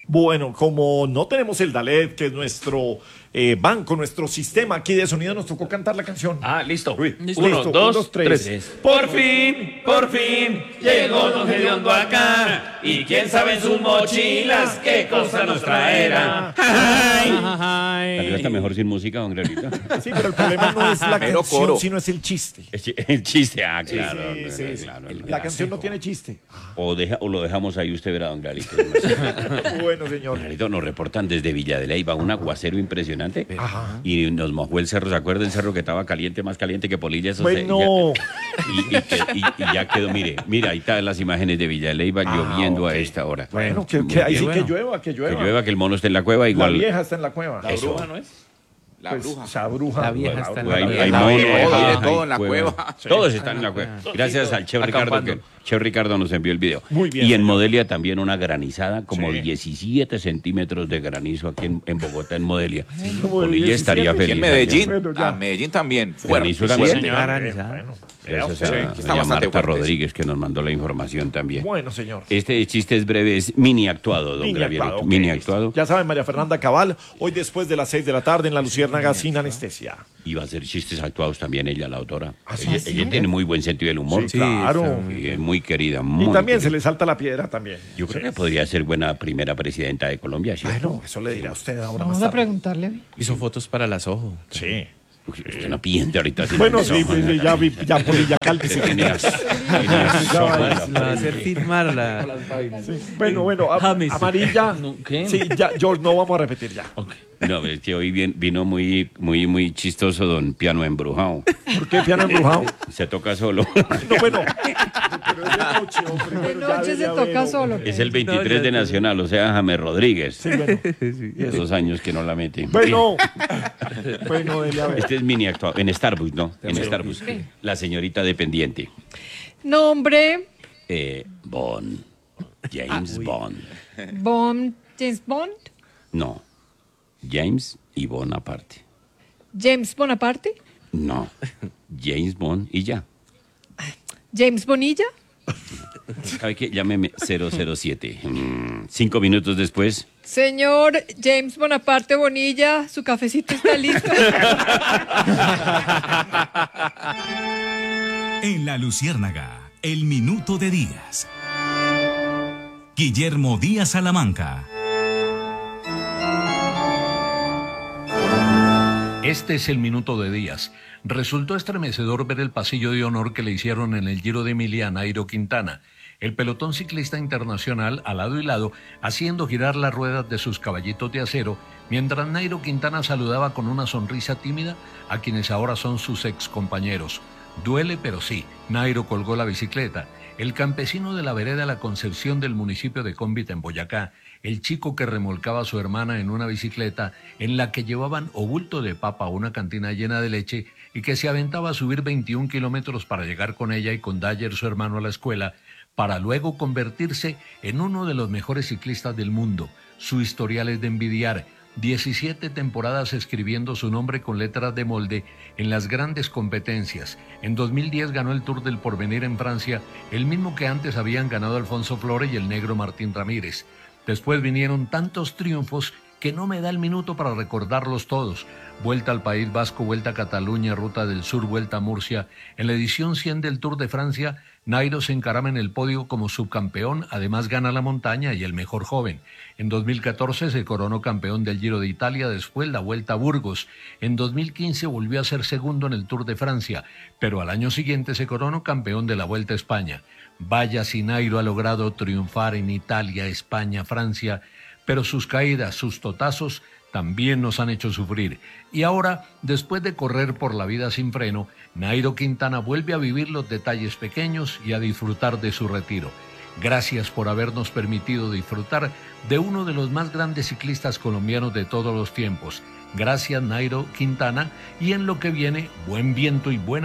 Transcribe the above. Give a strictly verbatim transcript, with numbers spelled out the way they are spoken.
Bueno, como no tenemos el Dalet, que es nuestro eh, banco, nuestro sistema aquí de sonido, nos tocó cantar la canción. Ah, listo. Listo. Uno, Listo. dos, Un, dos, tres. tres. Por fin, por fin, llegó Don Gediondo acá. Y quién sabe en sus mochilas qué cosa nos traerá. Tal vez está mejor sin música, don Greorito. Sí, pero el problema no es la Mero canción, coro. sino es el chiste. El chi- el chiste, ah, claro. Sí, no, sí, no, sí. claro, El- no. La canción no tiene chiste. O, deja, o lo dejamos ahí, usted verá, don Clarito. Bueno, señor. Clarito, nos reportan desde Villa de Leyva un aguacero impresionante. Ajá. Y nos mojó el cerro, ¿se acuerda el cerro que estaba caliente, más caliente que Polilla? Eso se- Bueno, ya- y, y que- y- y ya quedó, mire, mira, ahí están las imágenes de Villa de Leyva lloviendo ok. a esta hora. bueno, que, que ahí sí bueno. que llueva, que Que llueva. llueva, que el mono esté en la cueva, La igual. vieja está en la cueva. La Eso. bruja, ¿no es? La Pues, bruja. esa bruja. La vieja está en Hay, la hay La mono, vieja, hay todo, vieja, todo hay en la cueva. Todos están en la cueva. Gracias al Chef Ricardo, Acampando. que Chef Ricardo nos envió el video. Muy bien, Y en señor. Modelia también una granizada, como Sí. diecisiete centímetros de granizo aquí en, en Bogotá, en Modelia. Como Polilla diecisiete. estaría Y feliz. en Medellín. Bueno, ya. A Medellín también. Granizo Fuerte. también. señor. Bueno, Gracias sí. a, Está doña bastante Marta fuerte. Rodríguez, que nos mandó la información también. Bueno, señor. Este chiste es breve, es mini actuado, don Mini Gravierito. actuado, ok, Mini listo. actuado. Ya saben, María Fernanda Cabal, hoy después de las seis de la tarde en la Luciérnaga sin anestesia. Y va a hacer chistes actuados también ella, la autora. ¿Ah, sí? ella, ella tiene muy buen sentido del humor. Sí, claro. Y es muy querida. Y Muy también querida. se le salta la piedra también. Yo creo que podría ser buena primera presidenta de Colombia, ¿cierto? Bueno, eso le dirá a usted ahora Vamos más a tarde. preguntarle. Hizo fotos para las ojos. Sí. Uy, usted no piente ahorita. sin Bueno, eso, sí, Juan. pues, ya vi, ya Polilla, cálmese. Usted tenía- tenía Ya va, sopa en La va a la hacer firmar la... Bueno, bueno, a- James. amarilla. No, ¿qué? Sí, ya, George, no vamos a repetir ya. No, es que hoy bien- vino muy, muy, muy chistoso don Piano Embrujado. ¿Por qué piano embrujado? Se toca solo. No, bueno. Pero es de noche, hombre. De bueno, ya noche ve, se ya toca ve, solo. hombre. Es el veintitrés No, ya de te- Nacional, o sea, James Rodríguez. Sí, bueno. Dos años que no la mete. Bueno. Bueno, dele a ver. Este es mini actuado. En Starbucks, ¿no? En Starbucks. La señorita dependiente. Nombre, Eh, Bond. James Bond. Bond, James Bond, No. James y Bond aparte. James Bonaparte, No. James Bond y ya. James Bonilla, ¿Sabe qué? Llámeme cero cero siete. Mm, cinco minutos después. señor James Bonaparte Bonilla, su cafecito está listo. En La Luciérnaga, el minuto de Díaz. Guillermo Díaz Salamanca. Este es el minuto de Díaz. Resultó estremecedor ver el pasillo de honor que le hicieron en el Giro de Emilia a Nairo Quintana, el pelotón ciclista internacional a lado y lado, haciendo girar las ruedas de sus caballitos de acero, mientras Nairo Quintana saludaba con una sonrisa tímida a quienes ahora son sus excompañeros. Duele, pero sí, Nairo colgó la bicicleta. El campesino de la vereda La Concepción del municipio de Cómbita, en Boyacá, el chico que remolcaba a su hermana en una bicicleta en la que llevaban o bulto de papa o una cantina llena de leche y que se aventaba a subir veintiún kilómetros para llegar con ella y con Dyer, su hermano, a la escuela, para luego convertirse en uno de los mejores ciclistas del mundo. Su historial es de envidiar. diecisiete temporadas escribiendo su nombre con letras de molde en las grandes competencias. En dos mil diez ganó el Tour del Porvenir en Francia, el mismo que antes habían ganado Alfonso Flores y el negro Martín Ramírez. Después vinieron tantos triunfos que no me da el minuto para recordarlos todos. Vuelta al País Vasco, Vuelta a Cataluña, Ruta del Sur, Vuelta a Murcia. En la edición cien del Tour de Francia, Nairo se encarama en el podio como subcampeón, además gana la montaña y el mejor joven. En dos mil catorce se coronó campeón del Giro de Italia, después la Vuelta a Burgos. En dos mil quince volvió a ser segundo en el Tour de Francia, pero al año siguiente se coronó campeón de la Vuelta a España. Vaya si Nairo ha logrado triunfar en Italia, España, Francia, pero sus caídas, sus totazos, también nos han hecho sufrir. Y ahora, después de correr por la vida sin freno, Nairo Quintana vuelve a vivir los detalles pequeños y a disfrutar de su retiro. Gracias por habernos permitido disfrutar de uno de los más grandes ciclistas colombianos de todos los tiempos. Gracias, Nairo Quintana, y en lo que viene, buen viento y buena